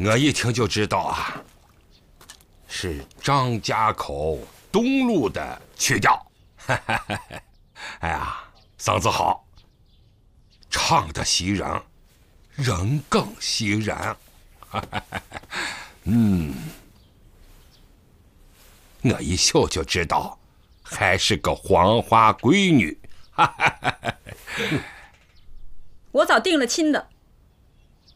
我一听就知道啊，是张家口东路的曲调。哎呀，嗓子好，唱得袭人，人更袭人。我一嗅就知道，还是个黄花闺女。 我早定了亲的，